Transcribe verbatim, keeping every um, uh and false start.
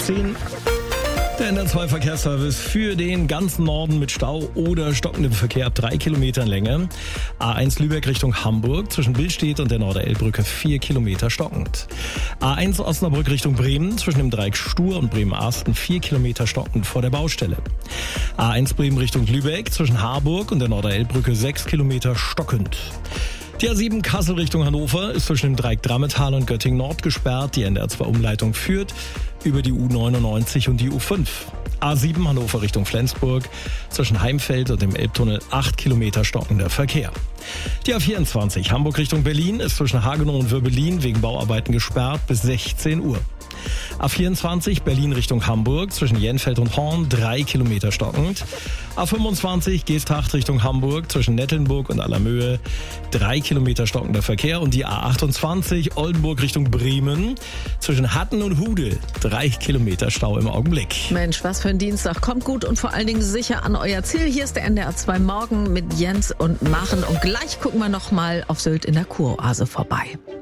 zehn. Der N R zwei Verkehrsservice für den ganzen Norden mit Stau oder stockendem Verkehr ab drei Kilometern Länge. A eins Lübeck Richtung Hamburg zwischen Billstedt und der Norderelbbrücke vier Kilometer stockend. A eins Osnabrück Richtung Bremen zwischen dem Dreieck Stur und Bremen-Arsten vier Kilometer stockend vor der Baustelle. A eins Bremen Richtung Lübeck zwischen Harburg und der Norderelbbrücke sechs Kilometer stockend. Die A sieben Kassel Richtung Hannover ist zwischen dem Dreieck Drammetal und Göttingen Nord gesperrt. Die N R zwei Umleitung führt über die U neunundneunzig und die U fünf. A sieben Hannover Richtung Flensburg zwischen Heimfeld und dem Elbtunnel acht Kilometer stockender Verkehr. Die A vierundzwanzig Hamburg Richtung Berlin ist zwischen Hagenow und Würbelin wegen Bauarbeiten gesperrt bis sechzehn Uhr. A vierundzwanzig Berlin Richtung Hamburg zwischen Jenfeld und Horn drei Kilometer stockend. A fünfundzwanzig Geesthacht Richtung Hamburg zwischen Nettelnburg und Allermöhe drei Kilometer stockender Verkehr. Und die A achtundzwanzig Oldenburg Richtung Bremen zwischen Hatten und Hude drei Kilometer Stau im Augenblick. Mensch, was für ein Dienstag. Kommt gut und vor allen Dingen sicher an euer Ziel. Hier ist der N D R zwei Morgen mit Jens und Maren. Und gleich gucken wir noch mal auf Sylt in der Kuroase vorbei.